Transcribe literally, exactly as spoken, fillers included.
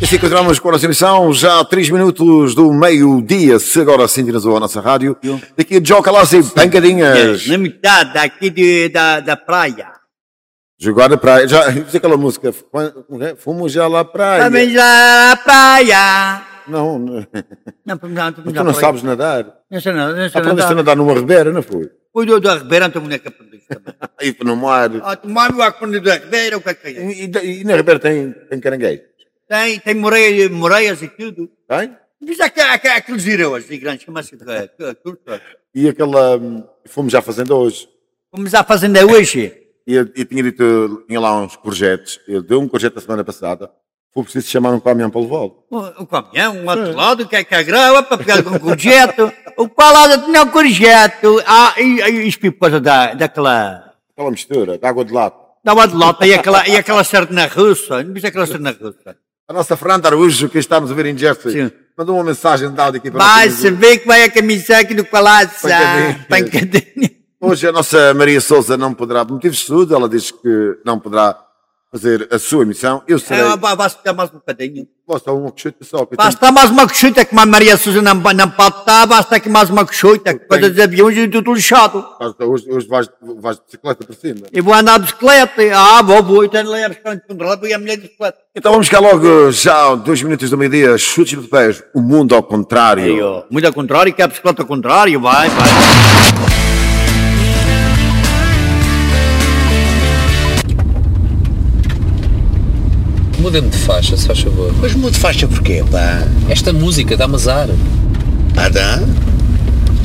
E assim continuamos com a nossa emissão, já há três minutos do meio-dia, se agora sintonizou a nossa rádio. Daqui a Joe Calas e Pancadinhas. Na metade daqui de, da, da praia. Jogar na praia, já, diz aquela música, fomos já lá à praia. Vamos lá à praia. Não, não, Não, não, não, mas tu não sabes nadar. Não sei não, não sei Aprendeste a nadar. nadar numa ribeira, não foi? O do da Ribeira, então onde é que aprendi também? Aí no mar. Ah, tu mais me aprendi da Ribeira, o que é que é? E, e, e na ribeira tem, tem caranguejo? Tem, tem moreia, moreias e tudo. Tem? Diz aqu- aqu- aqueles iroas e grandes, chama-se de curta. E aquela, hum, fomos já fazendo hoje. Vamos à fazenda hoje. E, e tinha dito, tinha lá uns projetos. Eu dei um projeto a semana passada. Foi preciso chamar um caminhão para levá-lo. O, o caminhão, um outro lado, que é que é grava para pegar com o projeto. O qual lado tinha o projeto. Ah, e, e isto por causa da, daquela... Aquela mistura de água de lata. Dava de lata e aquela, e aquela sardina russa. Não viste aquela sardina russa? A nossa Fernanda Araújo, que está nos a ver em Jersey, Sim. mandou uma mensagem de áudio aqui para Vai nós. saber que vai a camisa aqui do Palácio. Pancadinha. Pancadinha. Hoje a nossa Maria Souza não poderá, por motivos de saúde, ela diz que não poderá fazer a sua emissão. Eu serei. É, vai estar mais um bocadinho. Basta uma cochita só. Que eu Basta mais uma coxuta que a Maria Sousa não, não pode estar. Basta aqui mais uma coxuta. Que coisa dos aviões e tudo lixado. tenho- basta, hoje, hoje vais, vais de bicicleta para cima. E vou andar de bicicleta. Ah, vou, vou. E tenho lá restaurante controlado e a mulher de bicicleta. Então vamos cá logo, já dois minutos do meio-dia, chutes de pés, o mundo ao contrário. Aí, ó. Muito ao contrário, que a bicicleta ao contrário. Vai, vai. Muda-me de faixa, se faz favor. Mas mude faixa porquê, pá? Esta música dá-me azar. Ah, dá?